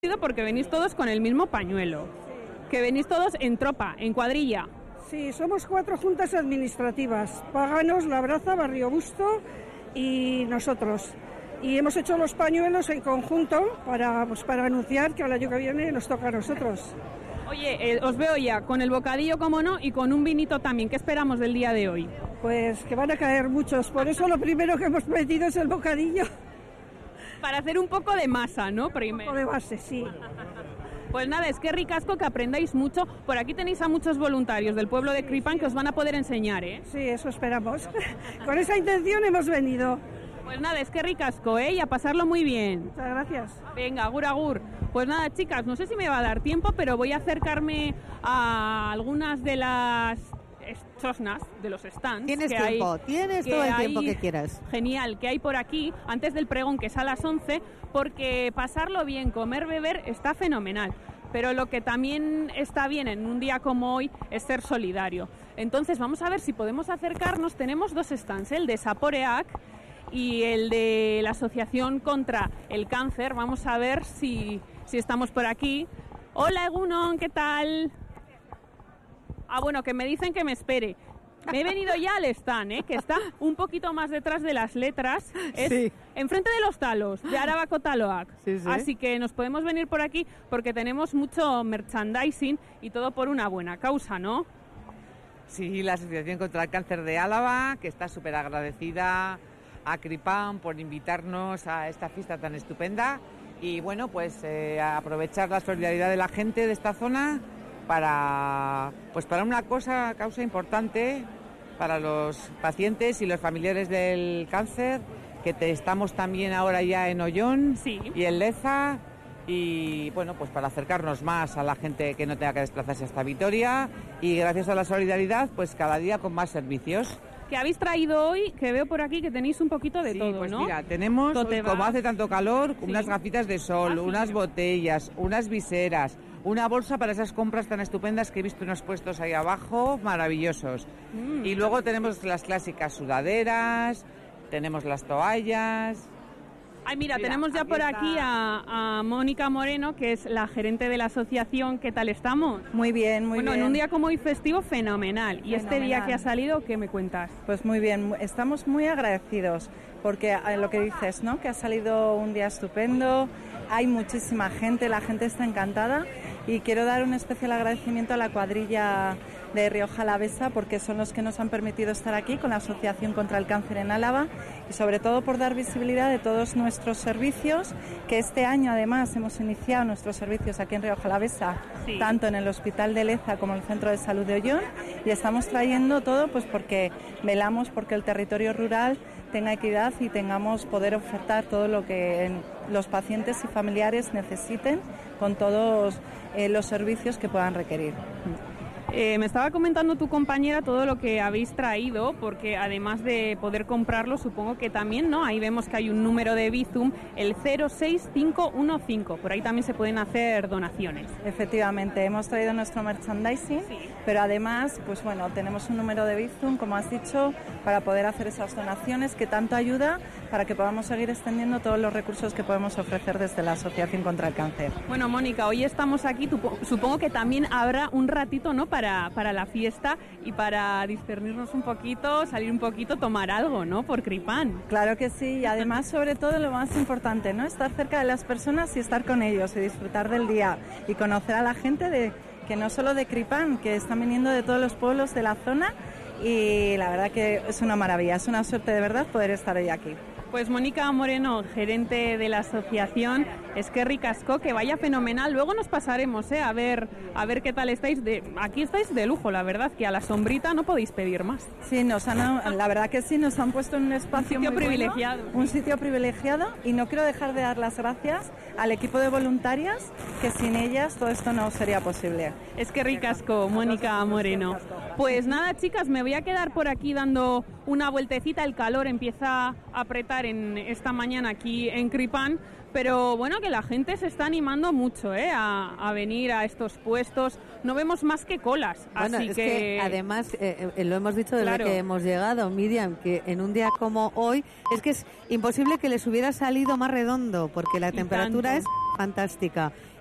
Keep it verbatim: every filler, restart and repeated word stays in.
Porque venís todos con el mismo pañuelo, que venís todos en tropa, en cuadrilla. Sí, somos cuatro juntas administrativas, Paganos, Labraza, Barrio Busto y nosotros. Y hemos hecho los pañuelos en conjunto para, pues, para anunciar que el año que viene nos toca a nosotros. Oye, eh, os veo ya con el bocadillo, como no, y con un vinito también. ¿Qué esperamos del día de hoy? Pues que van a caer muchos, por eso lo primero que hemos metido es el bocadillo. Para hacer un poco de masa, ¿no? Primero. Un poco de base, sí. Pues nada, es que ricasco que aprendáis mucho. Por aquí tenéis a muchos voluntarios del pueblo de Cripan que os van a poder enseñar, ¿eh? Sí, eso esperamos. Con esa intención hemos venido. Pues nada, es que ricasco, ¿eh? Y a pasarlo muy bien. Muchas gracias. Venga, agur, agur. Pues nada, chicas, no sé si me va a dar tiempo, pero voy a acercarme a algunas de las chosnas, de los stands. Tienes que tiempo, hay, tienes que todo el hay, tiempo que quieras. Genial, que hay por aquí, antes del pregón, que es a las once, porque pasarlo bien, comer, beber, está fenomenal. Pero lo que también está bien en un día como hoy es ser solidario. Entonces vamos a ver si podemos acercarnos. Tenemos dos stands, el de Saporeac y el de la Asociación contra el Cáncer. Vamos a ver si, si estamos por aquí. Hola, Egunon, ¿qué tal? Ah, bueno, que me dicen que me espere. Me he venido ya al stand, ¿eh? Que está un poquito más detrás de las letras. Es sí. Enfrente de los talos, de Arabako Taloak. Sí, sí. Así que nos podemos venir por aquí porque tenemos mucho merchandising y todo por una buena causa, ¿no? Sí, la Asociación contra el Cáncer de Álava, que está súper agradecida a Cripan por invitarnos a esta fiesta tan estupenda. Y bueno, pues eh, aprovechar la solidaridad de la gente de esta zona para pues para una cosa causa importante para los pacientes y los familiares del cáncer, que te, estamos también ahora ya en Ollón sí. y en Leza, y bueno, pues para acercarnos más a la gente que no tenga que desplazarse hasta Vitoria, y gracias a la solidaridad pues cada día con más servicios. ¿Qué habéis traído hoy? Que veo por aquí que tenéis un poquito de sí, todo, pues ¿no? Mira, tenemos, hoy, como hace tanto calor, sí. unas gafitas de sol, ah, unas sí. botellas, unas viseras, una bolsa para esas compras tan estupendas que he visto unos puestos ahí abajo, maravillosos. Mm. Y luego tenemos las clásicas sudaderas, tenemos las toallas. Ay, mira, mira tenemos ya aquí por está. aquí a, a Mónica Moreno, que es la gerente de la asociación. ¿Qué tal estamos? Muy bien, muy bueno, bien. Bueno, en un día como hoy festivo, fenomenal. ¿Y fenomenal. este día que ha salido, qué me cuentas? Pues muy bien, estamos muy agradecidos, porque lo que dices, ¿no? Que ha salido un día estupendo, hay muchísima gente, la gente está encantada, y quiero dar un especial agradecimiento a la cuadrilla de Rioja Alavesa, porque son los que nos han permitido estar aquí con la Asociación contra el Cáncer en Álava, y sobre todo por dar visibilidad de todos nuestros servicios, que este año además hemos iniciado nuestros servicios aquí en Rioja Alavesa, sí. tanto en el Hospital de Leza como en el Centro de Salud de Ollón, y estamos trayendo todo pues porque velamos porque el territorio rural tenga equidad y tengamos poder ofertar todo lo que los pacientes y familiares necesiten con todos eh, los servicios que puedan requerir. Eh, me estaba comentando tu compañera todo lo que habéis traído, porque además de poder comprarlo, supongo que también, ¿no? Ahí vemos que hay un número de Bizum, el cero seis cinco uno cinco. Por ahí también se pueden hacer donaciones. Efectivamente, hemos traído nuestro merchandising, sí. pero además, pues bueno, tenemos un número de Bizum, como has dicho, para poder hacer esas donaciones que tanto ayuda para que podamos seguir extendiendo todos los recursos que podemos ofrecer desde la Asociación contra el Cáncer. Bueno, Mónica, hoy estamos aquí, supongo que también habrá un ratito, ¿no?, para Para, para la fiesta y para discernirnos un poquito, salir un poquito, tomar algo, ¿no?, por Cripan. Claro que sí, y además, sobre todo, lo más importante, ¿no?, estar cerca de las personas y estar con ellos y disfrutar del día y conocer a la gente de que no solo de Cripan, que están viniendo de todos los pueblos de la zona, y la verdad que es una maravilla, es una suerte de verdad poder estar hoy aquí. Pues Mónica Moreno, gerente de la asociación, es que ricasco, que vaya fenomenal. Luego nos pasaremos, ¿eh? a ver a ver qué tal estáis. De, aquí estáis de lujo, la verdad, que a la sombrita no podéis pedir más. Sí, nos han, la verdad que sí, nos han puesto en un espacio un sitio muy privilegiado. Bueno, un sitio privilegiado, y no quiero dejar de dar las gracias al equipo de voluntarias, que sin ellas todo esto no sería posible. Es que ricasco, Mónica Moreno. Pues nada, chicas, me voy a quedar por aquí dando una vueltecita. El calor empieza a apretar en esta mañana aquí en Cripan, pero bueno, que la gente se está animando mucho, ¿eh?, a, a venir a estos puestos. No vemos más que colas, bueno, así es que... que además eh, eh, lo hemos dicho desde claro. que hemos llegado, Miriam, que en un día como hoy es que es imposible que les hubiera salido más redondo, porque la y temperatura tanto. es fantástica.